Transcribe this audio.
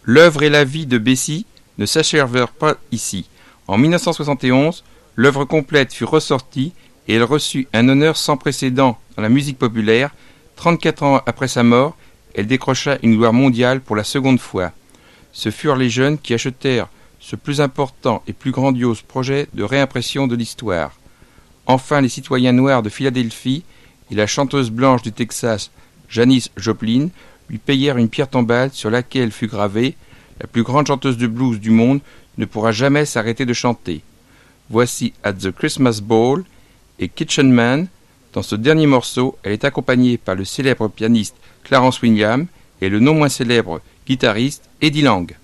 L'œuvre et la vie de Bessie ne s'achèvèrent pas ici. En 1971, l'œuvre complète fut ressortie et elle reçut un honneur sans précédent dans la musique populaire. 34 ans après sa mort, elle décrocha une gloire mondiale pour la seconde fois. Ce furent les jeunes qui achetèrent ce plus important et plus grandiose projet de réimpression de l'histoire. Enfin, les citoyens noirs de Philadelphie et la chanteuse blanche du Texas, Janis Joplin, lui payèrent une pierre tombale sur laquelle fut gravé « La plus grande chanteuse de blues du monde ne pourra jamais s'arrêter de chanter ». Voici At the Christmas Ball et Kitchen Man. Dans ce dernier morceau, elle est accompagnée par le célèbre pianiste Clarence Williams et le non moins célèbre guitariste Eddie Lang.